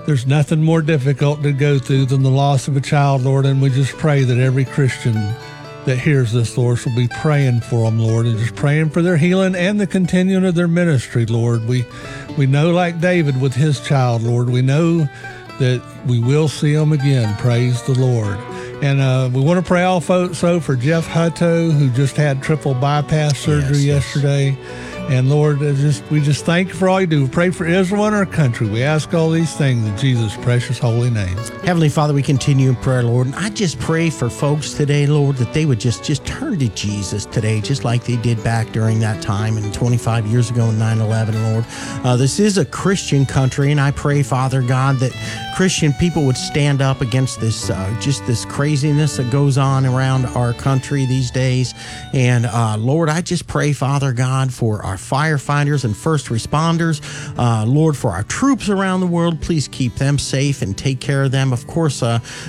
There's nothing more difficult to go through than the loss of a child, Lord, and we just pray that every Christian that hears this, Lord, shall be praying for them, Lord, and just praying for their healing and the continuing of their ministry, Lord. We know, like David with his child, Lord, we know that we will see them again. Praise the Lord. And we want to pray also for Jeff Hutto, who just had triple bypass surgery yesterday. And Lord, we just thank you for all you do. We pray for Israel and our country. We ask all these things in Jesus' precious holy name. Heavenly Father, we continue in prayer, Lord. And I just pray for folks today, Lord, that they would just turn to Jesus today, just like they did back during that time and 25 years ago in 9/11, Lord. This is a Christian country, and I pray, Father God, that Christian people would stand up against this, just this craziness that goes on around our country these days. And Lord, I just pray, Father God, for our firefighters and first responders, Lord, for our troops around the world. Please keep them safe and take care of them. Of course,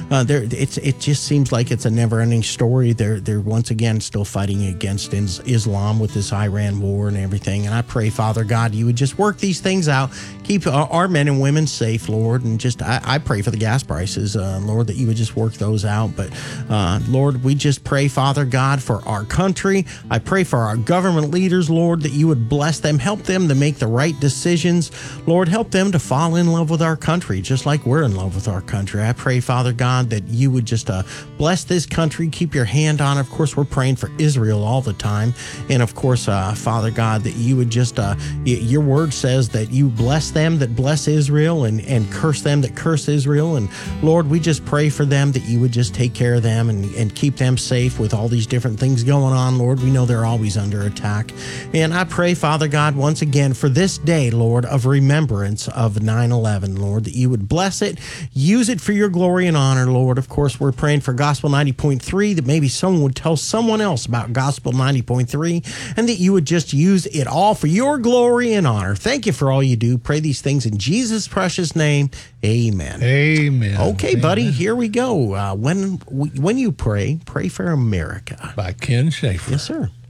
it just seems like it's a never-ending story. They're once again still fighting against Islam with this Iran war and everything. And I pray, Father God, you would just work these things out, keep our men and women safe, Lord. And just I pray for the gas prices, Lord, that you would just work those out. But Lord, we just pray, Father God, for our country. I pray for our government leaders, Lord, that you would bless them, help them to make the right decisions. Lord, help them to fall in love with our country, just like we're in love with our country. I pray, Father God, that you would just bless this country, keep your hand on it. Of course, we're praying for Israel all the time. And of course, Father God, that you would just, your word says that you bless them that bless Israel and curse them that curse Israel. And Lord, we just pray for them that you would just take care of them and keep them safe with all these different things going on, Lord. We know they're always under attack. And I pray, Father God, once again for this day, Lord, of remembrance of 9/11, Lord, that you would bless it, use it for your glory and honor, Lord. Of course, we're praying for Gospel 90.3, that maybe someone would tell someone else about Gospel 90.3, and that you would just use it all for your glory and honor. Thank you for all you do. Pray these things in Jesus' precious name. Amen. Amen. Okay, Amen. buddy, here we go. When you pray for America. By Ken Schaefer. Yes, sir.